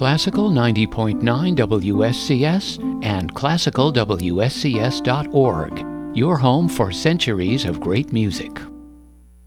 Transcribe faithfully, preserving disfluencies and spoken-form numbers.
Classical ninety point nine W S C S and classical W S C S dot org, your home for centuries of great music.